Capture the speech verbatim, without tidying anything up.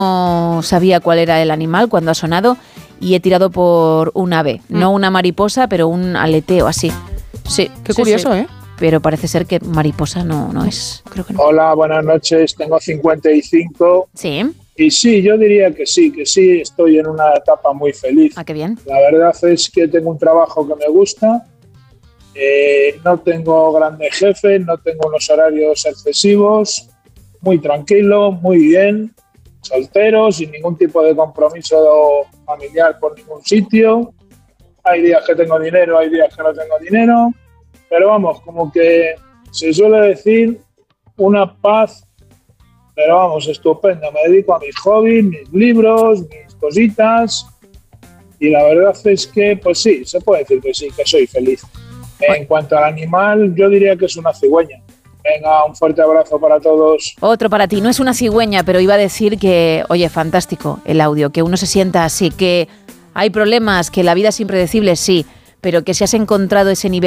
no sabía cuál era el animal cuando ha sonado y he tirado por un ave, mm. no una mariposa, pero un aleteo así. Sí, qué sí, curioso, sí. ¿eh? Pero parece ser que mariposa no, no es. Creo que no. Hola, buenas noches. Tengo cincuenta y cinco. Sí. Y sí, yo diría que sí, que sí, estoy en una etapa muy feliz. Ah, qué bien. La verdad es que tengo un trabajo que me gusta. Eh, no tengo grandes jefes, no tengo unos horarios excesivos. Muy tranquilo, muy bien. Soltero, sin ningún tipo de compromiso familiar por ningún sitio. Hay días que tengo dinero, hay días que no tengo dinero. Pero vamos, como que se suele decir, una paz, pero vamos, estupendo. Me dedico a mis hobbies, mis libros, mis cositas. Y la verdad es que, pues sí, se puede decir que sí, que soy feliz. En cuanto al animal, yo diría que es una cigüeña. Venga, un fuerte abrazo para todos. Otro para ti. No es una cigüeña, pero iba a decir que, oye, fantástico el audio, que uno se sienta así, que hay problemas, que la vida es impredecible, sí, pero que si has encontrado ese nivel